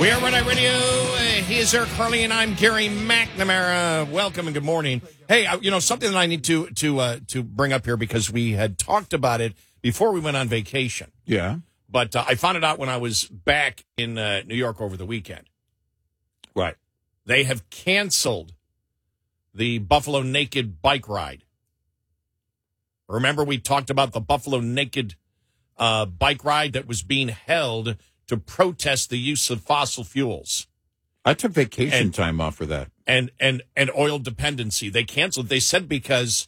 We are Red Eye Radio. He is Eric Harley, and I'm Gary McNamara. Welcome and good morning. Hey, something that I need to bring up here because we had talked about it before we went on vacation. Yeah. But I found it out when I was back in New York over the weekend. Right. They have canceled the Buffalo Naked bike ride. Remember we talked about the Buffalo Naked bike ride that was being held to protest the use of fossil fuels. I took vacation time off for that. And oil dependency. They canceled. They said because,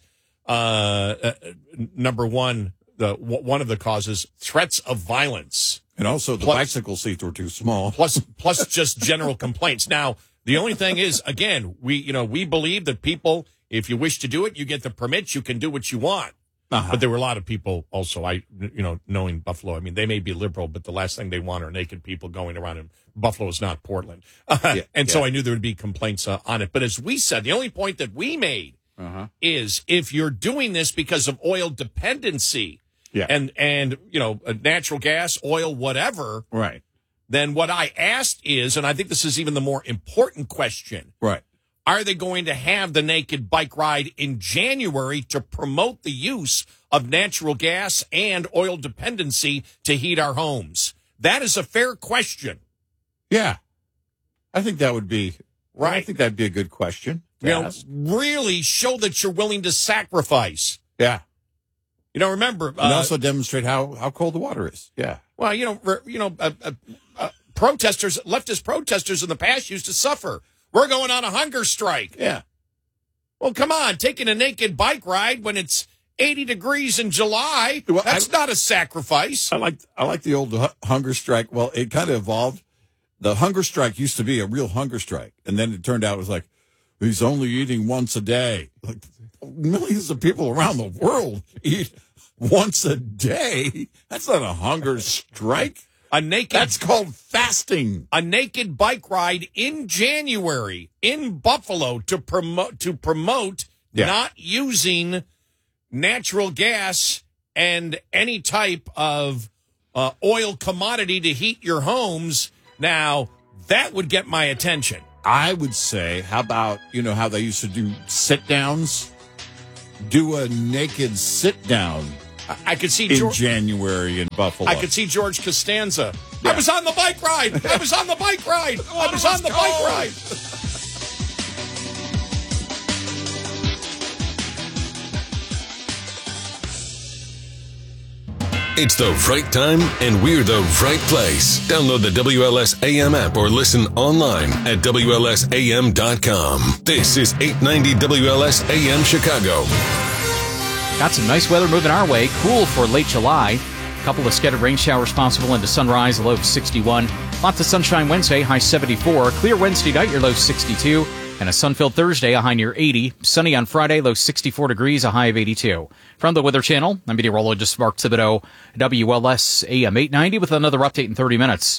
number one, one of the causes, threats of violence. And also the bicycle seats were too small. Plus just general complaints. Now, the only thing is, again, we believe that people, if you wish to do it, you get the permits, you can do what you want. Uh-huh. But there were a lot of people also, knowing Buffalo, I mean, they may be liberal, but the last thing they want are naked people going around, and Buffalo is not Portland. So I knew there would be complaints on it. But as we said, the only point that we made is if you're doing this because of oil dependency and natural gas, oil, whatever, right? Then what I asked is, and I think this is even the more important question, right? Are they going to have the naked bike ride in January to promote the use of natural gas and oil dependency to heat our homes? That is a fair question. Yeah. I think that would be right. I think that'd be a good question. Really show that you're willing to sacrifice. Yeah. Remember. And also demonstrate how cold the water is. Yeah. Well, protesters, leftist protesters in the past used to suffer. We're going on a hunger strike. Yeah. Well, come on. Taking a naked bike ride when it's 80 degrees in July, that's not a sacrifice. I like the old hunger strike. Well, it kind of evolved. The hunger strike used to be a real hunger strike. And then it turned out it was like, he's only eating once a day. Like, millions of people around the world eat once a day. That's not a hunger strike. That's called fasting. A naked bike ride in January in Buffalo to promote not using natural gas and any type of oil commodity to heat your homes. Now, that would get my attention. I would say, how about, how they used to do sit-downs? Do a naked sit-down. I could see in January in Buffalo. I could see George Costanza. Yeah. I was on the bike ride. I was on the bike ride. I was on the bike ride. It's the right time, and we're the right place. Download the WLS AM app or listen online at WLSAM.com. This is 890 WLS AM Chicago. Got some nice weather moving our way. Cool for late July. A couple of scattered rain showers possible into sunrise, a low of 61. Lots of sunshine Wednesday, high 74. Clear Wednesday night, your low 62. And a sun-filled Thursday, a high near 80. Sunny on Friday, low 64 degrees, a high of 82. From the Weather Channel, I'm meteorologist Mark Thibodeau, WLS AM 890 with another update in 30 minutes.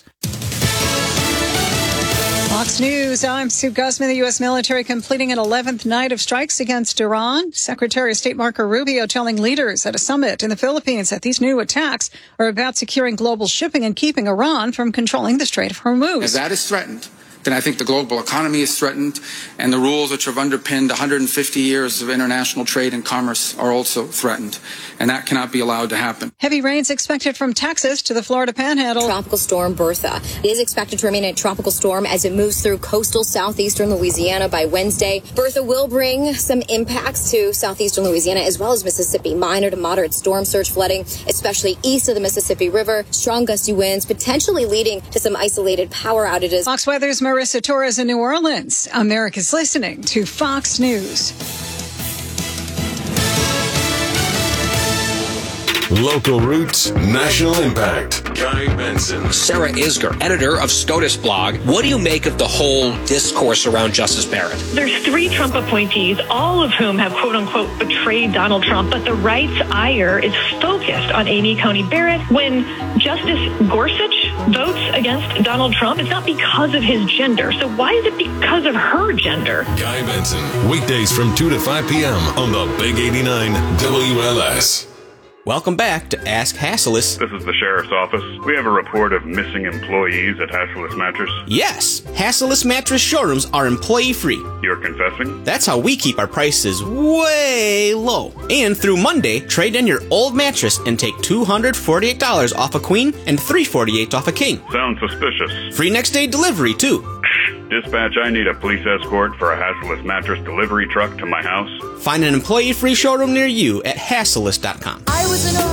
Fox News, I'm Sue Guzman. The U.S. military completing an 11th night of strikes against Iran. Secretary of State Marco Rubio telling leaders at a summit in the Philippines that these new attacks are about securing global shipping and keeping Iran from controlling the Strait of Hormuz. As that is threatened, then I think the global economy is threatened, and the rules which have underpinned 150 years of international trade and commerce are also threatened, and that cannot be allowed to happen. Heavy rains expected from Texas to the Florida Panhandle. Tropical storm Bertha is expected to remain a tropical storm as it moves through coastal southeastern Louisiana by Wednesday. Bertha will bring some impacts to southeastern Louisiana as well as Mississippi. Minor to moderate storm surge flooding, especially east of the Mississippi River. Strong gusty winds potentially leading to some isolated power outages. Fox Weather's Marissa Torres in New Orleans. America's listening to Fox News. Local roots, national impact. Guy Benson. Sarah Isger, editor of SCOTUS blog. What do you make of the whole discourse around Justice Barrett? There's 3 Trump appointees, all of whom have quote-unquote betrayed Donald Trump, but the right's ire is focused on Amy Coney Barrett. When Justice Gorsuch votes against Donald Trump, it's not because of his gender. So why is it because of her gender? Guy Benson, weekdays from 2 to 5 p.m. on the Big 89 WLS. Welcome back to Ask Hassleus. This is the Sheriff's Office. We have a report of missing employees at Hassleus Mattress. Yes, Hassleus Mattress showrooms are employee-free. You're confessing? That's how we keep our prices way low. And through Monday, trade in your old mattress and take $248 off a queen and $348 off a king. Sounds suspicious. Free next day delivery, too. Dispatch, I need a police escort for a Hassleus Mattress delivery truck to my house. Find an employee-free showroom near you at Hassleus.com. I was an